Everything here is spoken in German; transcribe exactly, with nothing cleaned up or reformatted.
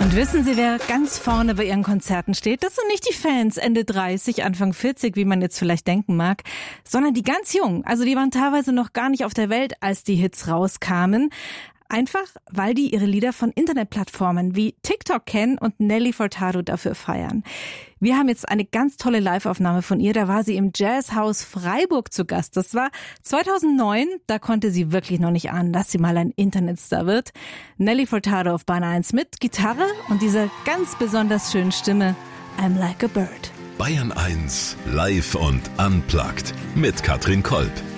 Und wissen Sie, wer ganz vorne bei Ihren Konzerten steht? Das sind nicht die Fans Ende dreißig, Anfang vierzig, wie man jetzt vielleicht denken mag, sondern die ganz jungen. Also die waren teilweise noch gar nicht auf der Welt, als die Hits rauskamen. Einfach, weil die ihre Lieder von Internetplattformen wie TikTok kennen und Nelly Furtado dafür feiern. Wir haben jetzt eine ganz tolle Live-Aufnahme von ihr. Da war sie im Jazzhaus Freiburg zu Gast. Das war zweitausendneun. Da konnte sie wirklich noch nicht ahnen, dass sie mal ein Internetstar wird. Nelly Furtado auf Bahn eins mit Gitarre und dieser ganz besonders schönen Stimme I'm Like a Bird. Bayern eins, live und unplugged mit Katrin Kolb.